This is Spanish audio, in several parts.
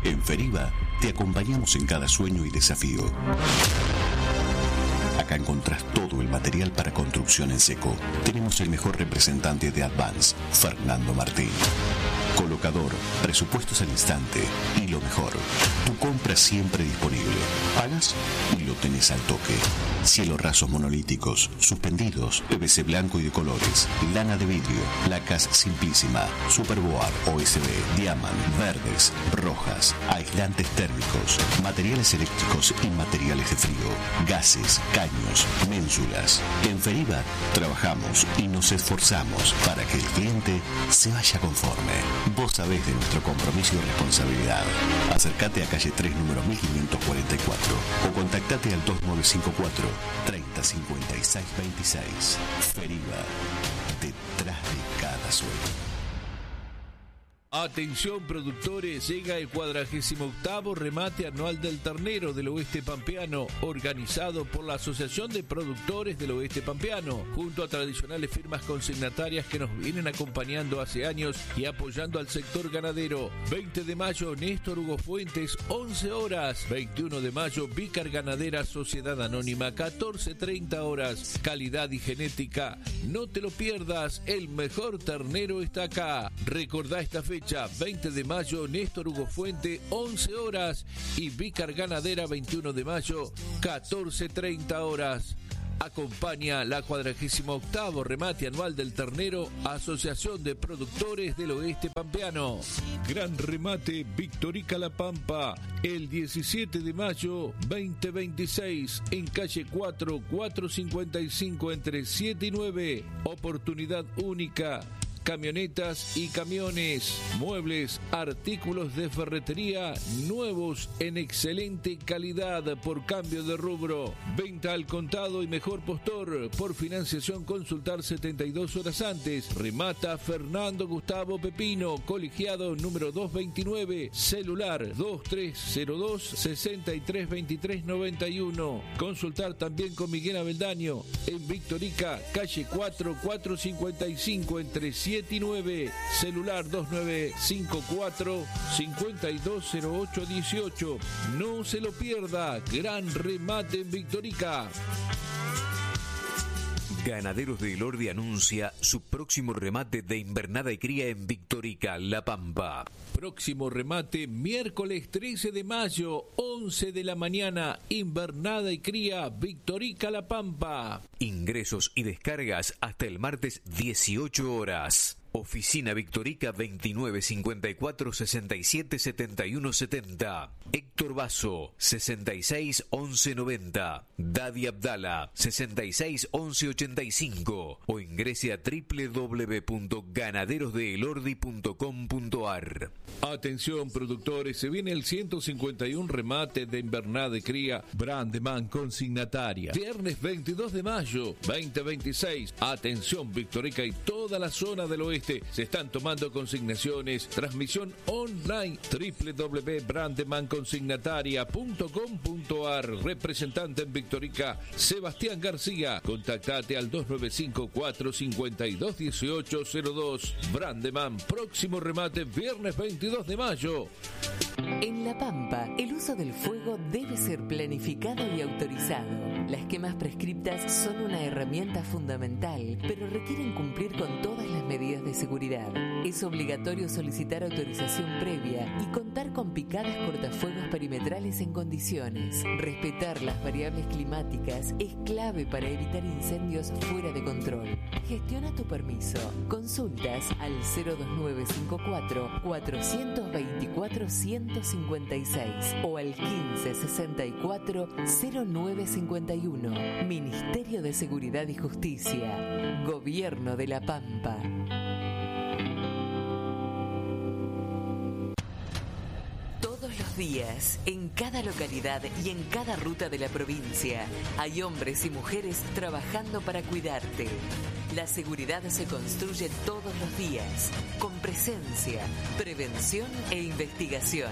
En Feriva te acompañamos en cada sueño y desafío. Acá encontrás todo el material para construcción en seco. Tenemos el mejor representante de Advance, Fernando Martín. Colocador, presupuestos al instante y lo mejor, tu compra siempre disponible. Pagas y lo tenés al toque. Cielos rasos monolíticos, suspendidos, PVC blanco y de colores, lana de vidrio, placas Simplísima, Superboard, OSB, Diamant, verdes, rojas, aislantes térmicos, materiales eléctricos y materiales de frío, gases, caños, ménsulas. En Feriva trabajamos y nos esforzamos para que el cliente se vaya conforme. Vos sabés de nuestro compromiso y responsabilidad. Acércate a calle 3, número 1544 o contactate al 2954 30 56 26. Feriva, detrás de cada sueño. Atención productores, llega el 48º remate anual del ternero del oeste pampeano, organizado por la Asociación de Productores del Oeste Pampeano, junto a tradicionales firmas consignatarias que nos vienen acompañando hace años y apoyando al sector ganadero. 20 de mayo, Néstor Hugo Fuentes, 11 horas. 21 de mayo, Vícar Ganadera Sociedad Anónima, 14:30 horas. Calidad y genética, no te lo pierdas, el mejor ternero está acá. Recordá esta fecha. 20 de mayo, Néstor Hugo Fuente, 11 horas, y Vícar Ganadera, 21 de mayo, 14:30 horas. Acompaña la 48º remate anual del ternero, Asociación de Productores del Oeste Pampeano. Gran remate Victorica La Pampa, el 17 de mayo 2026, en calle 4, 455, entre 7 y 9. Oportunidad única. Camionetas y camiones, muebles, artículos de ferretería nuevos en excelente calidad por cambio de rubro. Venta al contado y mejor postor. Por financiación consultar 72 horas antes. Remata Fernando Gustavo Pepino, colegiado número 229, celular 2302 632391. Consultar también con Miguel Abeldaño en Victorica, calle 4, 455, entre 7 y 9, celular 2954 520818. No se lo pierda, gran remate en Victorica. Ganaderos de Elordi anuncia su próximo remate de invernada y cría en Victorica, La Pampa. Próximo remate, miércoles 13 de mayo, 11 de la mañana, invernada y cría, Victorica, La Pampa. Ingresos y descargas hasta el martes 18 horas. Oficina Victorica 2954 67 71 70. Héctor Basso 66 11 90. Dadi Abdala 66 11 85. O ingrese a www.ganaderosdeelordi.com.ar. Atención productores, se viene el 151 remate de invernada y cría Brandeman consignataria. Viernes 22 de mayo 2026. Atención Victorica y toda la zona del oeste. Se están tomando consignaciones. Transmisión online www.brandemanconsignataria.com.ar. Representante en Victorica, Sebastián García. Contactate al 295-452-1802. Brandeman, próximo remate viernes 22 de mayo. En La Pampa, el uso del fuego debe ser planificado y autorizado. Las quemas prescriptas son una herramienta fundamental, pero requieren cumplir con todas las medidas de seguridad. Es obligatorio solicitar autorización previa y contar con picadas cortafuegos perimetrales en condiciones. Respetar las variables climáticas es clave para evitar incendios fuera de control. Gestiona tu permiso. Consultas al 02954 424 156 o al 1564 0951. Ministerio de Seguridad y Justicia. Gobierno de La Pampa. Todos los días, en cada localidad y en cada ruta de la provincia, hay hombres y mujeres trabajando para cuidarte. La seguridad se construye todos los días, con presencia, prevención e investigación.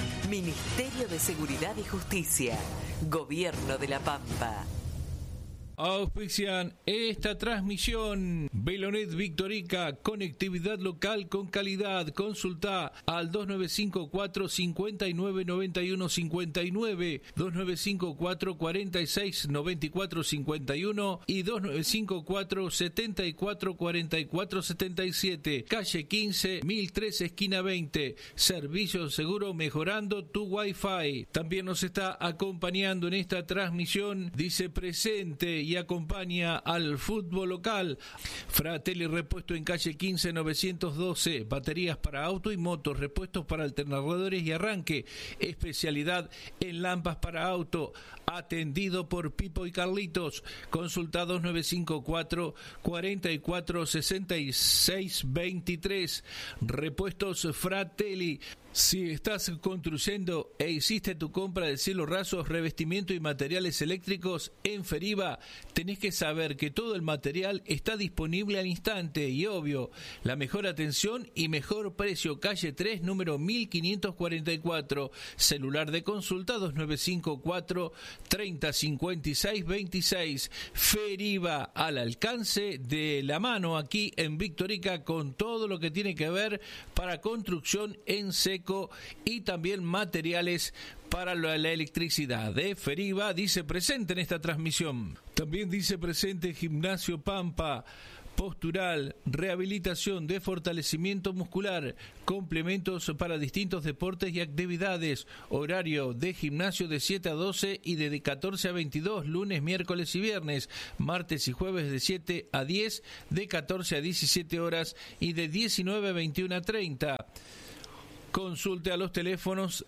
Ministerio de Seguridad y Justicia. Gobierno de La Pampa. Auspician esta transmisión. Velonet Victorica, conectividad local con calidad. Consulta al 2954 59 91 59, 2954 46 94 51 y 2954 74 44 77. Calle 15, 1003, esquina 20. Servicio seguro mejorando tu Wi-Fi. También nos está acompañando en esta transmisión, dice presente y acompaña al fútbol local. Fratelli Repuesto en calle 15 912, baterías para auto y motos, repuestos para alternadores y arranque, especialidad en lámparas para auto, atendido por Pipo y Carlitos. Consulta 2954 44 66 23. Repuestos Fratelli. Si estás construyendo e hiciste tu compra de cielos rasos, revestimiento y materiales eléctricos en Feriva, tenés que saber que todo el material está disponible al instante y obvio, la mejor atención y mejor precio. Calle 3, número 1544, celular de consulta 2954 30 56 26. Feriva, al alcance de la mano aquí en Victorica, con todo lo que tiene que ver para construcción en seco y también materiales para la electricidad. Feriva dice presente en esta transmisión. También dice presente Gimnasio Pampa, postural, rehabilitación de fortalecimiento muscular, complementos para distintos deportes y actividades, horario de gimnasio de 7 a 12 y de 14 a 22, lunes, miércoles y viernes, martes y jueves de 7 a 10, de 14 a 17 horas y de 19 a 21 a 30. Consulte a los teléfonos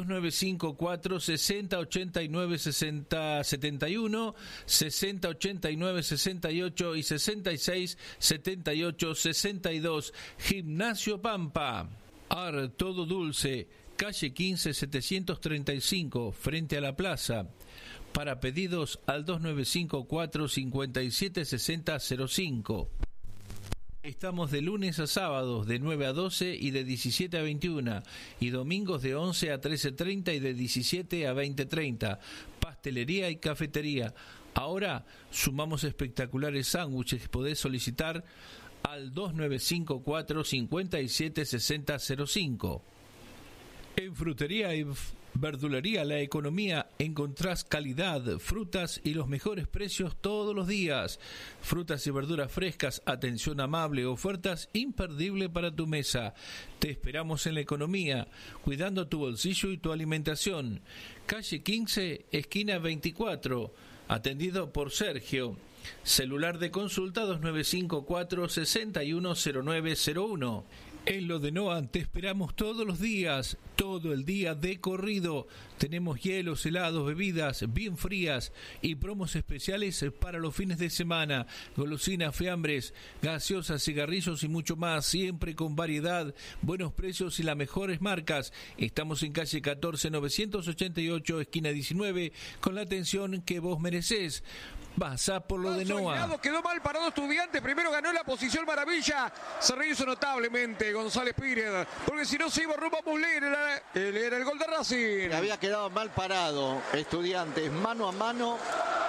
2954 60 89 60 71, 60 89 68 y 66 78 62. Gimnasio Pampa. Todo Dulce, calle 15 735, frente a la plaza. Para pedidos al 2954 57 60 05. Estamos de lunes a sábados de 9 a 12 y de 17 a 21 y domingos de 11 a 13:30 y de 17 a 20:30. Pastelería y cafetería. Ahora sumamos espectaculares sándwiches. Podés solicitar al 2954 57 60 05. En frutería y verdulería La Economía encontrás calidad, frutas y los mejores precios todos los días. Frutas y verduras frescas, atención amable, ofertas imperdibles para tu mesa. Te esperamos en La Economía, cuidando tu bolsillo y tu alimentación. Calle 15, esquina 24, atendido por Sergio. Celular de consulta 2954 610901. En lo de Noan te esperamos todos los días, todo el día de corrido. Tenemos hielos, helados, bebidas bien frías y promos especiales para los fines de semana. Golosinas, fiambres, gaseosas, cigarrillos y mucho más, siempre con variedad, buenos precios y las mejores marcas. Estamos en calle 14 988, esquina 19, con la atención que vos merecés. Pasá por lo de Noa. Quedó mal parado Estudiantes. Primero ganó la posición Maravilla. Se rehizo notablemente González Pírez, porque si no se iba rumbo a Muslera. Era el gol de Racing. Había quedado mal parado Estudiantes, mano a mano.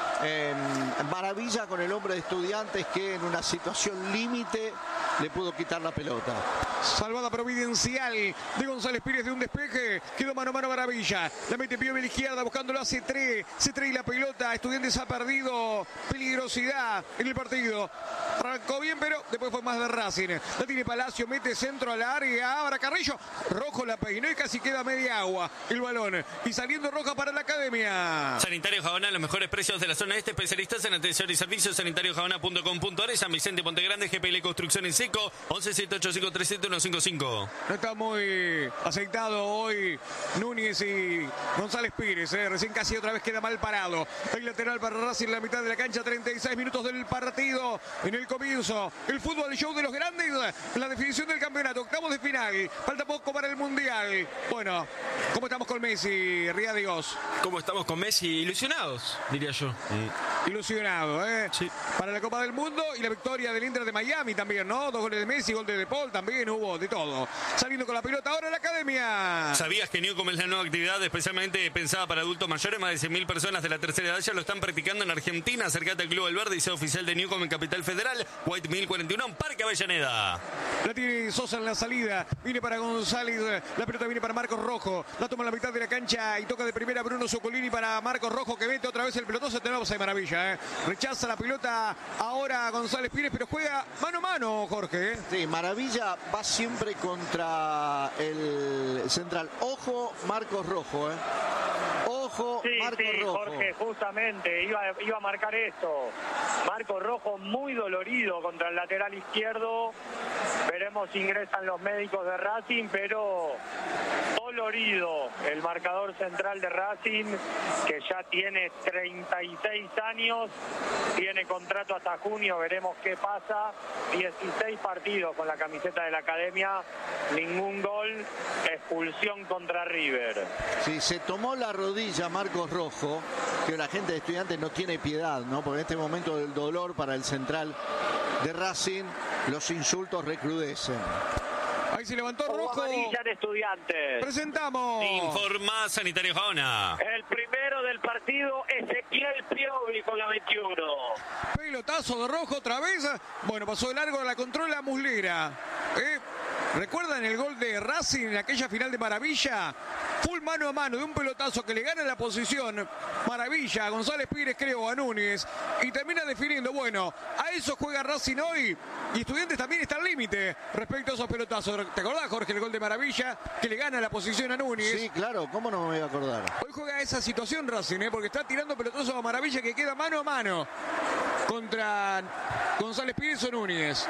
Maravilla con el hombre de Estudiantes, que en una situación límite le pudo quitar la pelota. Salvada providencial de González Pírez de un despeje. Quedó mano a mano Maravilla. La mete Pío a la izquierda buscándolo a C3. C3 y la pelota. Estudiantes ha perdido peligrosidad en el partido. Arrancó bien, pero después fue más de Racing. La tiene Palacio, mete centro al área. Ahora Carrillo. Rojo la peinó y casi queda media agua el balón. Y saliendo Roja para la Academia. Sanitario Jabona, los mejores precios de la zona este. Especialistas en atención y servicios. sanitariojabona.com.ar. San Vicente, Ponte Grande, GPL Construcción en Seco. 1178537155. No está muy aceitado hoy Núñez y González Pírez. Recién casi otra vez queda mal parado. El lateral para Racing en la mitad de la cancha. 36 minutos del partido. En el comienzo, el fútbol, el show de los grandes. La definición del campeonato. Octavos de final. Falta poco para el Mundial. Bueno, ¿cómo estamos con Messi, Ría Dios? ¿Cómo estamos con Messi? Ilusionados, diría yo. ilusionado, Sí. para la Copa del Mundo y la victoria del Inter de Miami también, ¿no? 2 goles de Messi, gol de Paul, también hubo de todo. Saliendo con la pelota ahora en la academia. ¿Sabías que Newcom es la nueva actividad especialmente pensada para adultos mayores? Más de 100.000 personas de la tercera edad ya lo están practicando en Argentina. Acércate al Club del Verde y sea oficial de Newcom en Capital Federal, White 1041, en Parque Avellaneda. La tiene Sosa en la salida, viene para González, la pelota viene para Marcos Rojo, la toma en la mitad de la cancha y toca de primera Bruno Zuculini para Marcos Rojo, que mete otra vez el pelotazo. Tenemos ahí maravilla, rechaza la pelota ahora González Pires, pero juega mano a mano, Jorge. Sí, Maravilla va siempre contra el central. Ojo, Marcos Rojo, Ojo, sí, Marcos Rojo. Jorge, justamente, iba a marcar esto. Marcos Rojo muy dolorido contra el lateral izquierdo. Veremos si ingresan los médicos de Racing, pero dolorido el marcador central de Racing, que ya tiene 36 años, tiene contrato hasta junio, veremos qué pasa. 16 partidos con la camiseta de la academia, ningún gol, expulsión contra River. Sí, se tomó la rodilla Marcos Rojo, que la gente de Estudiantes no tiene piedad, ¿no? Porque en este momento del dolor para el central de Racing, los insultos recrudecen. Ahí se levantó Rojo. Amarilla de Estudiantes. Presentamos. Informa Sanitario Jaona. El primero del partido, Ezequiel Piovi con la 21. Pelotazo de Rojo otra vez. Bueno, pasó de largo, la controla Muslera. ¿Recuerdan el gol de Racing en aquella final de Maravilla? Full mano a mano de un pelotazo que le gana la posición. Maravilla, a González Pires, creo, a Núñez. Y termina definiendo. Bueno, a eso juega Racing hoy. Y Estudiantes también está al límite respecto a esos pelotazos. ¿Te acordás, Jorge, el gol de Maravilla? Que le gana la posición a Núñez. Sí, claro, ¿cómo no me voy a acordar? Hoy juega esa situación Racing, porque está tirando pelotazos a Maravilla que queda mano a mano contra González Pires o Núñez.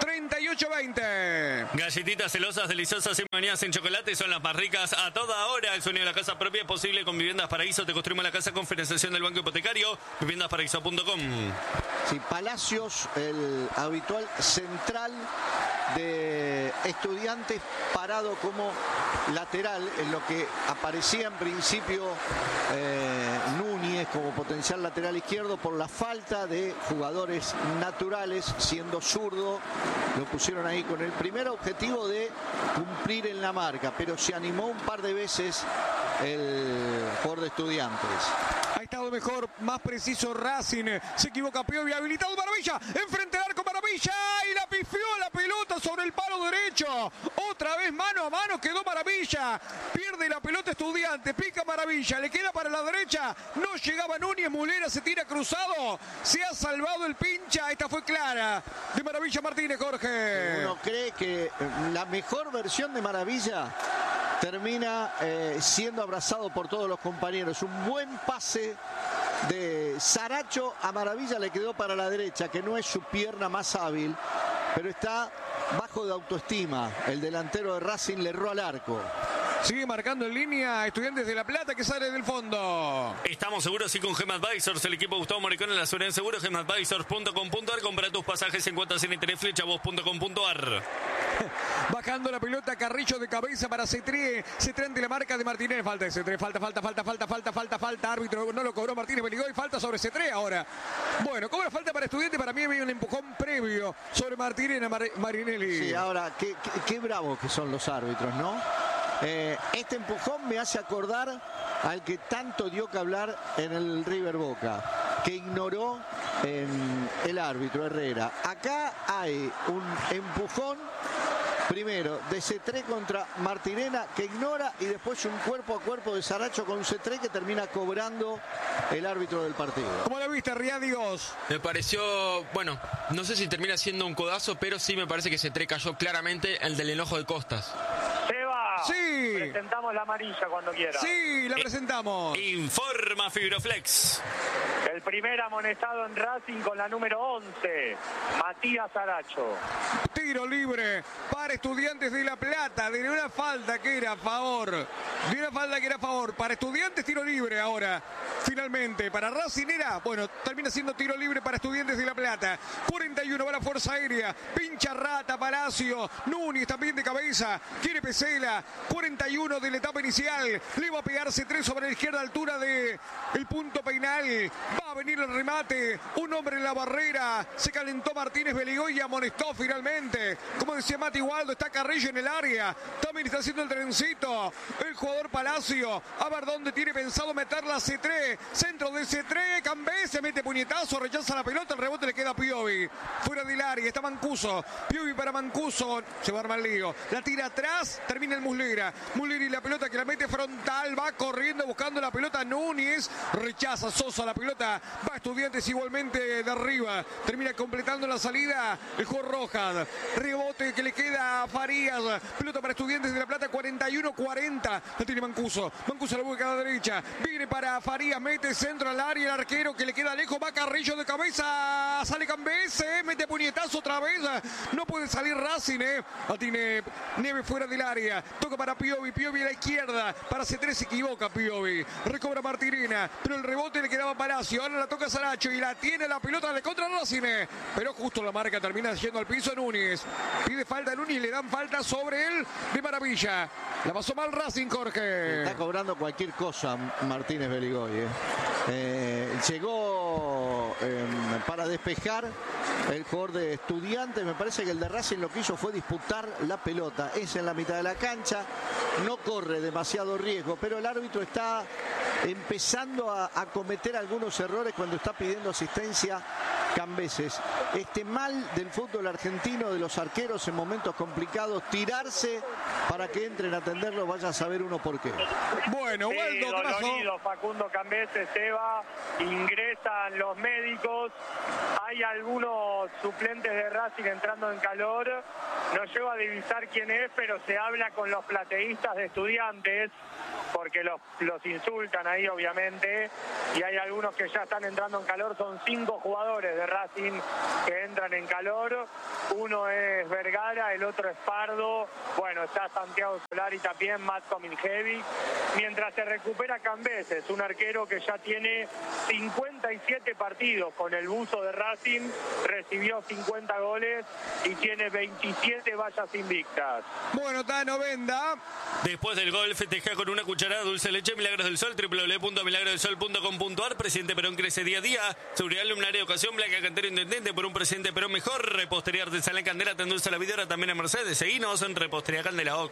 38-20. Galletitas celosas, deliciosas y bañadas en chocolate son las más ricas a toda hora. El sueño de la casa propia es posible con Viviendas Paraíso. Te construimos la casa con financiación del Banco Hipotecario. Viviendasparaíso.com. Sí, Palacios, el habitual central de Estudiantes, parado como lateral, en lo que aparecía en principio Núñez como potencial lateral izquierdo. Por la falta de jugadores naturales, siendo zurdo, lo pusieron ahí con el primer objetivo de cumplir en la marca, pero se animó un par de veces el jugador de Estudiantes. Ha estado mejor, más preciso Racing. Se equivoca Piovi, habilitado Maravilla. Enfrente del arco Maravilla. Y la pifió la pelota sobre el palo derecho. Otra vez mano a mano quedó Maravilla. Pierde la pelota Estudiantes. Pica Maravilla. Le queda para la derecha. No llegaba Núñez. Muslera se tira cruzado. Se ha salvado el pincha. Esta fue clara de Maravilla Martínez, Jorge. Uno cree que la mejor versión de Maravilla termina siendo abrazado por todos los compañeros. Un buen pase de Saracho a Maravilla, le quedó para la derecha, que no es su pierna más hábil, pero está bajo de autoestima. El delantero de Racing le erró al arco. Sigue marcando en línea Estudiantes de La Plata, que sale del fondo. Estamos seguros y con Gem Advisors, el equipo Gustavo Moricón en la seguridad en seguro. gemadvisors.com.ar. Compra tus pasajes en cuotas sin interés. Flechavos.com.ar. Bajando la pelota, Carrillo de cabeza para Cetré. Cetré ante la marca de Martínez. Falta de Cetré. Falta. Árbitro no lo cobró Martínez Beligó y falta sobre Cetré ahora. Bueno, cobra falta para Estudiantes. Para mí había un empujón previo sobre Martínez a Marinelli. Sí, ahora, qué bravos que son los árbitros, ¿no? Este empujón me hace acordar al que tanto dio que hablar en el River Boca, que ignoró el árbitro Herrera. Acá hay un empujón primero de Cetré contra Martirena, que ignora, y después un cuerpo a cuerpo de Saracho con Cetré, que termina cobrando el árbitro del partido. ¿Cómo la viste, Riadigos? Me pareció, bueno, no sé si termina siendo un codazo, pero sí me parece que Cetré cayó claramente el del enojo de Costas. Sí. Presentamos la amarilla cuando quiera. Sí, la presentamos. Informa Fibroflex. El primer amonestado en Racing con la número 11, Matías Saracho. Tiro libre para Estudiantes de La Plata, de una falta que era a favor. Para Estudiantes, tiro libre ahora. Finalmente, para Racing era, bueno, termina siendo tiro libre para Estudiantes de La Plata. 41 va la Fuerza Aérea. Pincha Rata, Palacio. Núñez también de cabeza. Quiere Pesela. 41 de la etapa inicial. Le va a pegarse 3 sobre la izquierda, altura de el punto penal. Va a venir el remate. Un hombre en la barrera. Se calentó Martínez Beligoy y amonestó finalmente. Como decía Mati Waldo, está Carrillo en el área. También está haciendo el trencito. El jugador Palacio. A ver dónde tiene pensado meter la C3. Centro de C3. Cambé se mete puñetazo. Rechaza la pelota. El rebote le queda a Piovi. Fuera del área. Está Mancuso. Piovi para Mancuso. Se va a armar el lío. La tira atrás. Termina el Muslera. Muslera y la pelota que la mete frontal. Va corriendo buscando la pelota. Núñez. Rechaza Sosa la pelota. Va Estudiantes igualmente de arriba. Termina completando la salida. El jugador Rojas. Rebote que le queda a Farías. Pelota para Estudiantes de La Plata. 41-40. La tiene Mancuso. Mancuso la busca a la derecha. Viene para Farías. Mete centro al área. El arquero que le queda lejos. Va Carrillo de cabeza. Sale Cambese. Mete puñetazo otra vez. No puede salir Racing. La tiene Neves fuera del área. Toca para Piovi. Piovi a la izquierda. Para C3 se equivoca Piovi. Recobra Martirena. Pero el rebote le quedaba a Palacio. Ahora la toca Saracho. Y la tiene la pelota de contra Racing. Pero justo la marca termina yendo al piso Núñez. Pide falta a Núñez y le dan falta sobre él de maravilla. La pasó mal Racing, Jorge. Está cobrando cualquier cosa Martínez Beligoy. Llegó para despejar el jugador de Estudiantes. Me parece que el de Racing lo que hizo fue disputar la pelota. Es en la mitad de la cancha. No corre demasiado riesgo, pero el árbitro está empezando a cometer algunos errores cuando está pidiendo asistencia Cambeses. Mal del fútbol argentino, de los arqueros en momentos complicados, tirarse para que entren a atenderlo, vaya a saber uno por qué. Bueno, Waldo, dolorido Facundo Cambeses, se va, ingresan los médicos, hay algunos suplentes de Racing entrando en calor, no llego a divisar quién es, pero se habla con los plateístas de Estudiantes, porque los insultan ahí obviamente, y hay algunos que ya están entrando en calor. Son 5 jugadores de Racing que entran en calor, uno es Vergara, el otro es Pardo, bueno, está Santiago Solari también, Matt Tomiljevic, mientras se recupera Cambeses, un arquero que ya tiene 57 partidos con el buzo de Racing, recibió 50 goles y tiene 27 vallas invictas. Bueno, Tano Venda. Después del gol festeja con una cucharada dulce leche Milagros del Sol, www.milagrodelsol.com.ar. Presidente Perón crece día a día. Seguridad luminaria, ocasión, Blanca Cantero Intendente, por un presidente Perón mejor. Repostería artesanal Candela, te endulza la vida, ahora también en Mercedes. Seguinos en Repostería Candela OC.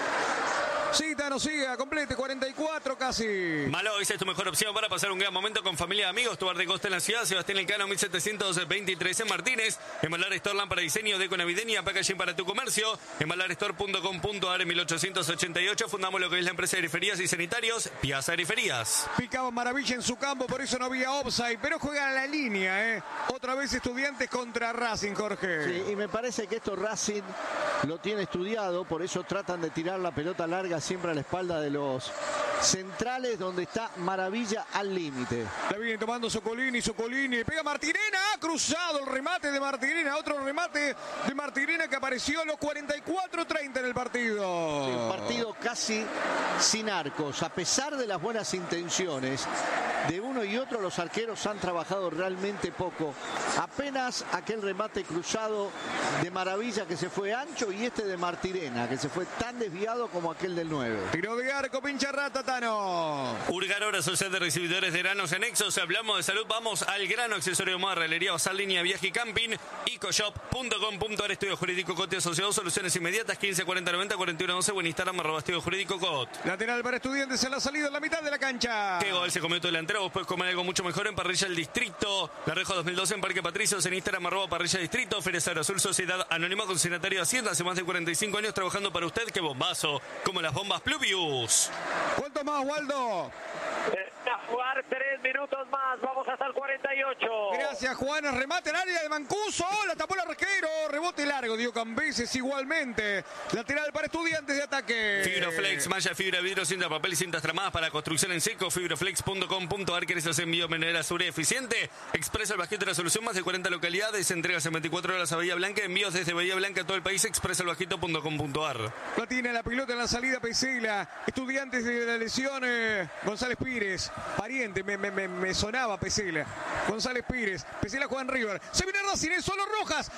Sí, Tano, siga, complete, 44 casi. Malóis es tu mejor opción para pasar un gran momento con familia y amigos. Tu bar de costa en la ciudad, Sebastián Elcano, 1723 en Martínez. Embalar Store, lámpara diseño, deco navideña, packaging para tu comercio. Embalarstore.com.ar. En 1888 fundamos lo que es la empresa de griferías y sanitarios, Piazza Griferías. Picaba maravilla en su campo, por eso no había offside, pero juega a la línea, Otra vez Estudiantes contra Racing, Jorge. Sí, y me parece que esto Racing lo tiene estudiado, por eso tratan de tirar la pelota larga siempre a la espalda de los centrales, donde está Maravilla al límite. La viene tomando Socolini, pega Martirena, ha cruzado el remate de Martirena, otro remate de Martirena que apareció a los 44-30 en el partido. Sí, un partido casi sin arcos, a pesar de las buenas intenciones de uno y otro, los arqueros han trabajado realmente poco. Apenas aquel remate cruzado de Maravilla que se fue ancho, y este de Martirena que se fue tan desviado como aquel del 9. Tiro de arco, pincha rata, Tano. Urgarora, Sociedad de Recibidores de Granos en Exos. Hablamos de salud, vamos al grano. Accesorio más, relería, basal, línea, viaje y camping. Ecoshop.com.ar. Estudio Jurídico Cote Asociado, soluciones inmediatas, 15 40 90 41 12. Buen Instagram, @Estudio Jurídico Cot. Lateral para Estudiantes en la salida, en la mitad de la cancha. Qué gol se comió tu delantero. Vos podés comer algo mucho mejor en Parrilla del Distrito. La Rejo 2012 en Parque Patricios. En Instagram, @Parrilla Distrito. Feresaro Azul, Sociedad Anónima, consignatario de Hacienda. Hace más de 45 años trabajando para usted. Qué bombazo, como las bombas Pluvius. ¿Cuánto más, Waldo? A jugar 3 minutos más, vamos hasta el 48. Gracias, Juan. Remate al área de Mancuso, la tapó el arquero, rebote largo, dio Cambeses igualmente. Lateral para Estudiantes de ataque. Fibroflex, malla, fibra, vidrio, cinta, papel y cintas tramadas para construcción en seco. Fibroflex.com.ar. ¿Querés hacer envío de manera segura y eficiente? Expresa el Bajito, la solución, más de 40 localidades, entregas en 24 horas a Bahía Blanca, envíos desde Bahía Blanca a todo el país. Expresalbajito.com.ar. La tiene la pelota en la salida, Pesela. Estudiantes de la lesión, González Pires. Pariente, me sonaba Pesela. González Pires. Pesela juega en River. Se viene Racing, solo Rojas. Va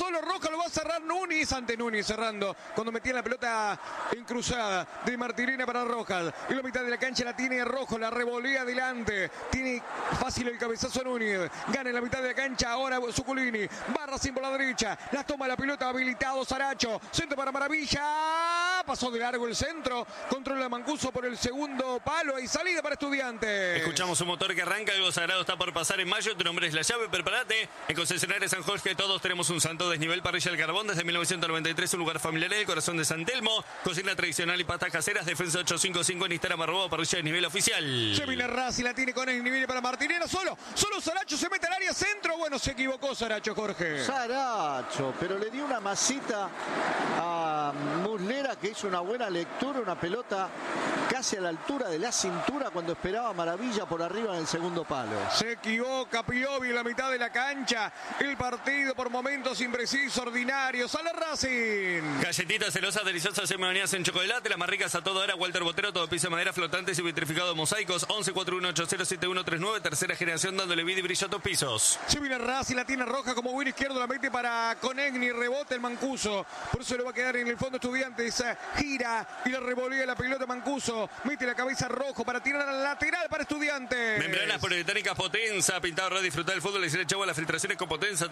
solo Rojas, lo va a cerrar Núñez, ante Núñez cerrando, cuando metía la pelota en cruzada de Martirena para Rojas. En la mitad de la cancha la tiene Rojo, la revolea adelante, tiene fácil el cabezazo Núñez, gana en la mitad de la cancha ahora Zuculini, barra sin por la derecha, la toma la pelota, habilitado Saracho, centro para Maravilla, pasó de largo el centro, controla Mancuso por el segundo palo y salida para Estudiantes. Escuchamos un motor que arranca, algo sagrado está por pasar en mayo, tu nombre es La Llave, prepárate. En Concesionaria San Jorge todos tenemos un santo desnivel, parrilla del carbón, desde 1993 un lugar familiar en el corazón de San Telmo, cocina tradicional y pastas caseras, defensa 855 en Instagram, @ parrilla de nivel oficial. Se viene Racing, la tiene con el nivel para Martinera, solo Saracho se mete al área centro, bueno, se equivocó Saracho, Jorge. Saracho, pero le dio una masita a Muslera que hizo una buena lectura, una pelota casi a la altura de la cintura cuando esperaba Maravilla por arriba en el segundo palo. Se equivoca Piovi en la mitad de la cancha, el partido por momentos impreciso, ordinario, sale Racing. Galletitas celosas, deliciosas, semanias en chocolate, las más ricas a todo era Walter Botero, todo piso de madera, flotantes y vitrificado de mosaicos, 1141807139, tercera generación dándole vida y brillo a tus pisos. Se viene Racing, la tiene Roja como buen izquierdo, la mete para Conegni, rebota el Mancuso, por eso le va a quedar en el fondo Estudiantes, gira y la revolea la pelota Mancuso, mete la cabeza Rojo para tirar al lateral para Estudiantes. Membranas poliuretánicas Potenza, pintado red, disfrutar del fútbol y decirle chavo a las filtraciones con Potenza,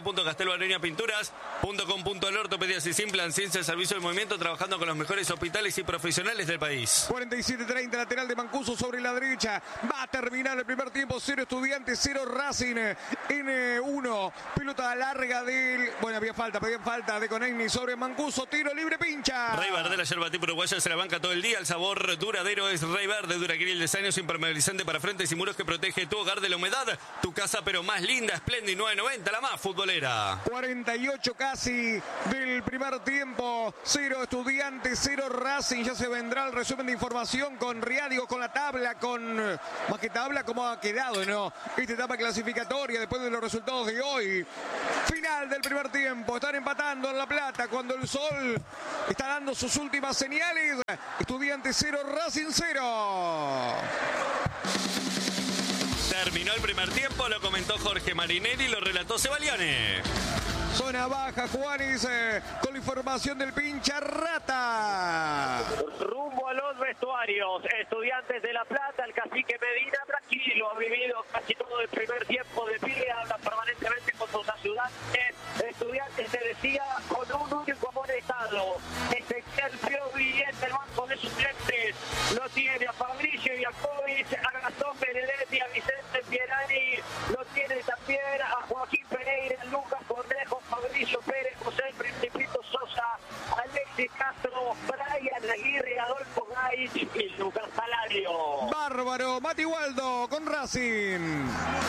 www.casteloareñapinturas.com.al, ortopedias y Simplan, ciencia de servicio del movimiento, trabajando con los mejores hospitales y profesionales del país. 47-30, lateral de Mancuso sobre la derecha, va a terminar el primer tiempo, 0 Estudiantes, 0 Racing, en 1, pelota larga del, bueno, había falta de Conegni sobre Mancuso, tiro libre, pincha. Rey Verde, la yerba tipo uruguaya, se la banca todo el día, el sabor duradero es Rey Verde, Duraquil de años, impermeabilizante para frentes y muros que protege tu hogar de la humedad, tu casa pero más linda, Splendid 990, la más futbolera. 48 casi del primer tiempo, 0 Estudiantes, 0 Racing, ya se vendrá el resumen de información con Riadio, con la tabla, con más que tabla, cómo ha quedado, ¿no? Esta etapa clasificatoria después de los resultados de hoy. Final del primer tiempo, están empatando en La Plata cuando el sol está dando sus últimas señales. Estudiantes 0, Racing 0. Terminó el primer tiempo, lo comentó Jorge Marinelli, lo relató Sebalione. Zona baja, Juanes, con la información del pincha Rata. Rumbo a los vestuarios, Estudiantes de La Plata, el cacique Medina, tranquilo, ha vivido casi todo el primer tiempo de pie, habla permanentemente con sus ayudantes. Estudiantes, se decía, con un único amonestado, Ezequiel Piovi en el banco de suplentes, lo tiene a Fabricio Iacovic, a Gastón Benedetti, a Vicente Pierani, lo tiene también a Joaquín Pereira, Lucas Cornejo, Fabricio Pérez, José Principito Sosa, Alexis Castro, Brian Aguirre, Adolfo Gaich y Lucas Salario. Bárbaro, Mati Waldo con Racing.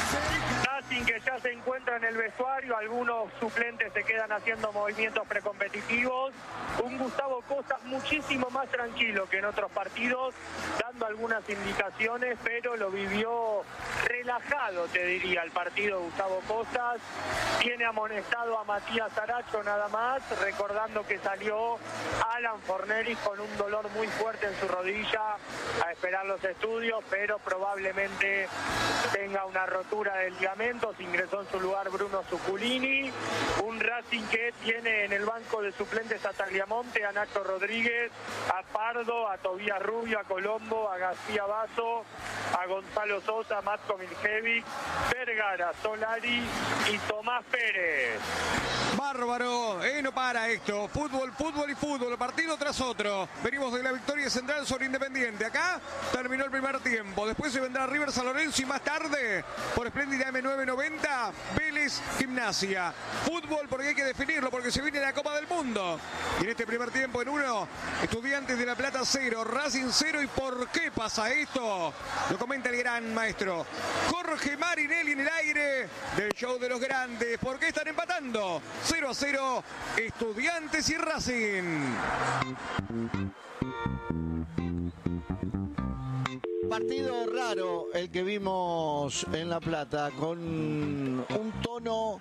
Racing que ya se encuentra en el vestuario, algunos suplentes se quedan haciendo movimientos precompetitivos. Un Gustavo Costas muchísimo más tranquilo que en otros partidos, dando algunas indicaciones, pero lo vivió relajado, te diría, el partido Gustavo Costas. Tiene amonestado a Matías Saracho nada más, recordando que salió Alan Forneris con un dolor muy fuerte en su rodilla a esperar los estudios, pero probablemente tenga una rotura del ligamento. Ingresó en su lugar Bruno Zuculini. Un Racing que tiene en el banco de suplentes a Tagliamonte, a Nacho Rodríguez, a Pardo, a Tobías Rubio, a Colombo, a García Basso, a Gonzalo Sosa, Matko Miljevic, Vergara, Solari y Tomás Pérez. Bárbaro, no para esto. Fútbol, fútbol y fútbol, partido tras otro. Venimos de la victoria central sobre Independiente. Acá terminó el primer tiempo. Después se vendrá River San Lorenzo y más tarde, por Espléndida M990, Vélez Gimnasia. Fútbol porque hay que definirlo, porque se viene la Copa del Mundo. Y en este primer tiempo en 1, Estudiantes de La Plata 0, Racing 0. ¿Y por qué pasa esto? Lo comenta el gran maestro Jorge Marinelli en el aire del show de los grandes. ¿Por qué están empatando? 0-0, Estudiantes y Racing. Partido raro el que vimos en La Plata, con un tono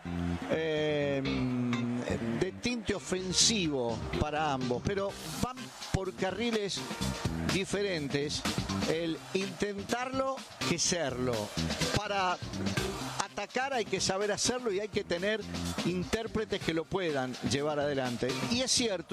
de tinte ofensivo para ambos, pero van por carriles diferentes. El intentarlo que serlo, para atacar hay que saber hacerlo y hay que tener intérpretes que lo puedan llevar adelante. Y es cierto.